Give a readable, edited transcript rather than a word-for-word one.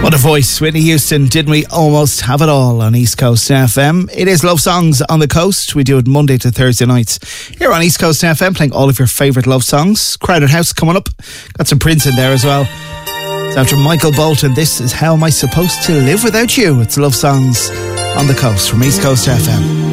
What a voice, Whitney Houston. Didn't we almost have it all on East Coast FM? It is Love Songs on the Coast. We do it Monday to Thursday nights here on East Coast FM, playing all of your favourite love songs. Crowded House coming up. Got some Prince in there as well. It's after Michael Bolton. This is How Am I Supposed to Live Without You? It's Love Songs on the Coast from East Coast FM.